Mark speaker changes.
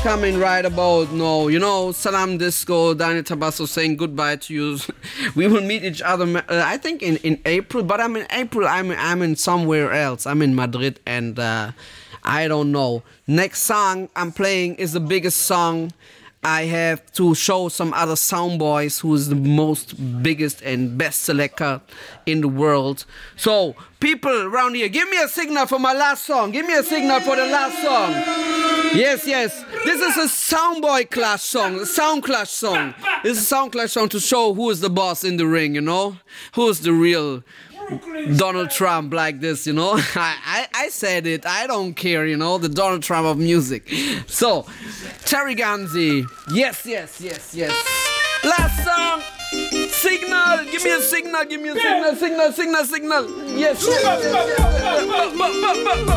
Speaker 1: coming right about now. You know, Salam Disco, Daniel Tabasso saying goodbye to you. We will meet each other, I think in April, but I'm in April, I'm in somewhere else. I'm in Madrid, and I don't know. Next song I'm playing is the biggest song. I have to show some other sound boys who is the most biggest and best selector in the world. So, people around here, give me a signal for my last song. Give me a signal for the last song. Yes, yes. This is a Soundboy Clash song, a Sound Clash song. This is a Sound Clash song to show who is the boss in the ring, you know? Who is the real Donald Trump like this, you know? I said it. I don't care, you know? The Donald Trump of music. So, Terry Ganzi. Yes, yes, yes, yes. Last song. Signal. Give me a signal. Give me a signal. Signal, signal, signal. Yes, yes, yes, yes, yes.